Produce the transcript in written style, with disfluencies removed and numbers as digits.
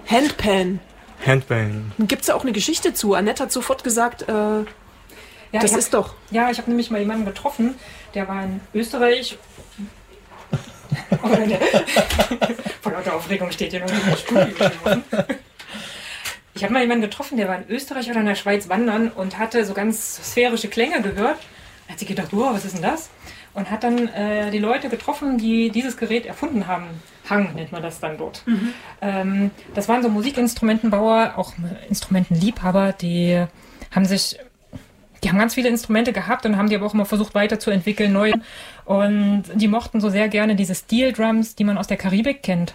Handpan. Handpan. Dann gibt es ja auch eine Geschichte zu. Annette hat sofort gesagt, das ist doch. Ja, ich habe nämlich mal jemanden getroffen, der war in Österreich. Vor lauter Aufregung steht hier noch nicht im Studio. Ich habe mal jemanden getroffen, der war in Österreich oder in der Schweiz wandern und hatte so ganz sphärische Klänge gehört. Er hat sich gedacht, wow, was ist denn das? Und hat dann die Leute getroffen, die dieses Gerät erfunden haben. Hang nennt man das dann dort. Das waren so Musikinstrumentenbauer, auch Instrumentenliebhaber, die haben ganz viele Instrumente gehabt und haben die aber auch immer versucht weiterzuentwickeln, neu. Und die mochten so sehr gerne diese Steel Drums, die man aus der Karibik kennt.